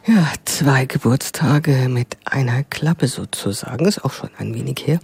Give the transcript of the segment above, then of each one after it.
Ja, 2 Geburtstage mit einer Klappe sozusagen, ist auch schon ein wenig her.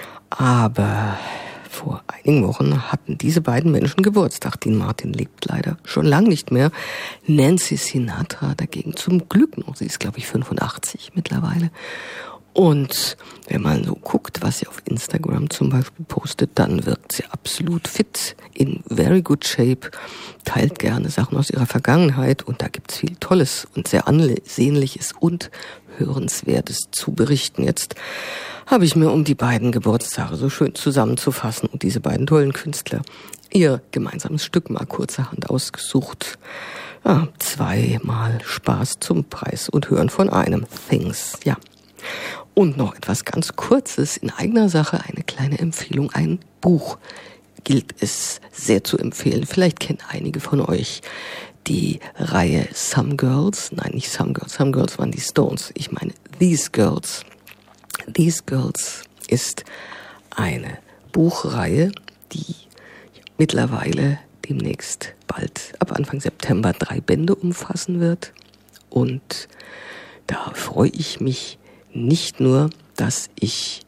Aber vor einigen Wochen hatten diese beiden Menschen Geburtstag. Dean Martin lebt leider schon lange nicht mehr. Nancy Sinatra dagegen zum Glück noch. Sie ist, glaube ich, 85 mittlerweile. Und wenn man so guckt, was sie auf Instagram zum Beispiel postet, dann wirkt sie absolut fit, in very good shape, teilt gerne Sachen aus ihrer Vergangenheit und da gibt's viel Tolles und sehr Ansehnliches und Hörenswertes zu berichten. Jetzt habe ich mir, um die beiden Geburtstage so schön zusammenzufassen und diese beiden tollen Künstler ihr gemeinsames Stück mal kurzerhand ausgesucht. Ja, 2-mal Spaß zum Preis und Hören von einem. Things, ja. Und noch etwas ganz Kurzes in eigener Sache, eine kleine Empfehlung. Ein Buch gilt es sehr zu empfehlen. Vielleicht kennen einige von euch die Reihe Some Girls. Nein, nicht Some Girls. Some Girls waren die Stones. Ich meine These Girls. These Girls ist eine Buchreihe, die mittlerweile demnächst bald ab Anfang September 3 Bände umfassen wird. Und da freue ich mich nicht nur, dass ich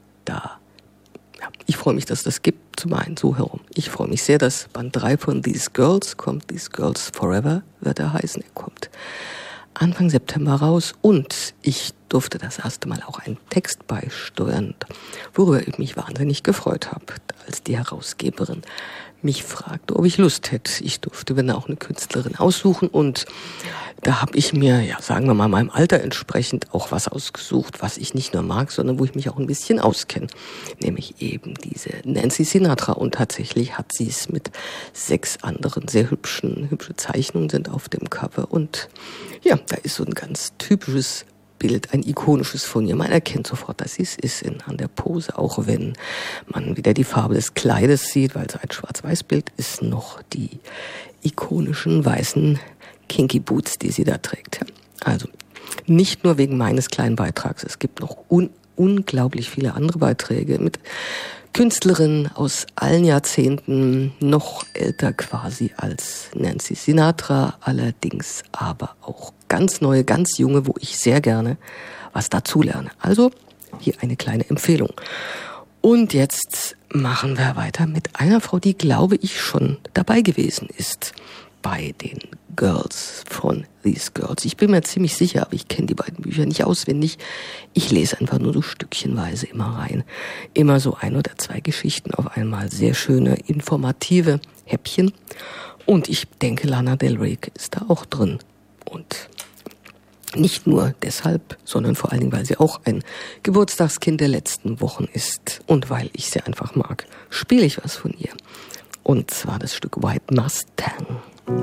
freue mich, dass das gibt, zum einen so herum. Ich freue mich sehr, dass Band 3 von These Girls kommt. These Girls Forever wird er heißen. Er kommt Anfang September raus und ich durfte das erste Mal auch einen Text beisteuern, worüber ich mich wahnsinnig gefreut habe, als die Herausgeberin mich fragte, ob ich Lust hätte. Ich durfte mir auch eine Künstlerin aussuchen und da habe ich mir, ja, sagen wir mal, meinem Alter entsprechend auch was ausgesucht, was ich nicht nur mag, sondern wo ich mich auch ein bisschen auskenne. Nämlich eben diese Nancy Sinatra und tatsächlich hat sie es mit 6 anderen sehr hübsche Zeichnungen sind auf dem Cover und ja, da ist so ein ganz typisches Bild, ein ikonisches von ihr. Man erkennt sofort, dass sie es ist an der Pose, auch wenn man wieder die Farbe des Kleides sieht, weil es ein Schwarz-Weiß-Bild ist, noch die ikonischen weißen Kinky Boots, die sie da trägt. Also nicht nur wegen meines kleinen Beitrags, es gibt noch unglaublich viele andere Beiträge mit Künstlerinnen aus allen Jahrzehnten, noch älter quasi als Nancy Sinatra, allerdings aber auch ganz neue, ganz junge, wo ich sehr gerne was dazu lerne. Also hier eine kleine Empfehlung. Und jetzt machen wir weiter mit einer Frau, die, glaube ich, schon dabei gewesen ist bei den Girls von These Girls. Ich bin mir ziemlich sicher, aber ich kenne die beiden Bücher nicht auswendig. Ich lese einfach nur so stückchenweise immer rein. Immer so 1 oder 2 Geschichten auf einmal. Sehr schöne, informative Häppchen. Und ich denke, Lana Del Rey ist da auch drin. Und nicht nur deshalb, sondern vor allen Dingen, weil sie auch ein Geburtstagskind der letzten Wochen ist. Und weil ich sie einfach mag, spiele ich was von ihr. Und zwar das Stück White Mustang.